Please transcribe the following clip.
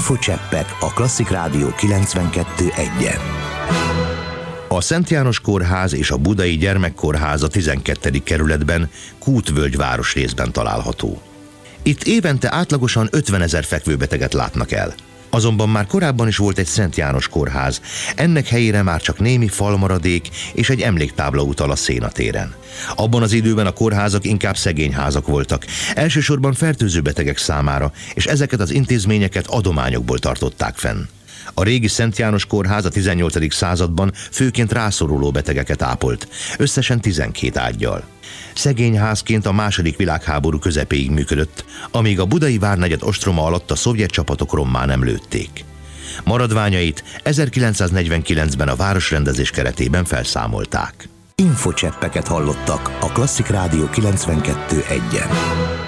Infocseppek a Klasszik Rádió 92.1-en. A Szent János Kórház és a Budai Gyermekkórház a 12. kerületben, Kútvölgy városrészben található. Itt évente átlagosan 50 000 fekvőbeteget látnak el. Azonban már korábban is volt egy Szent János Kórház, ennek helyére már csak némi falmaradék és egy emléktábla utal a Szénatéren. Abban az időben a kórházak inkább szegényházak voltak, elsősorban fertőző betegek számára, és ezeket az intézményeket adományokból tartották fenn. A régi Szent János Kórház a 18. században főként rászoruló betegeket ápolt, összesen 12 ággyal. Szegényházként a II. Világháború közepéig működött, amíg a budai várnegyed ostroma alatt a szovjet csapatok rommá nem lőtték. Maradványait 1949-ben a városrendezés keretében felszámolták. Infocseppeket hallottak a Klasszik Rádió 92.1-en.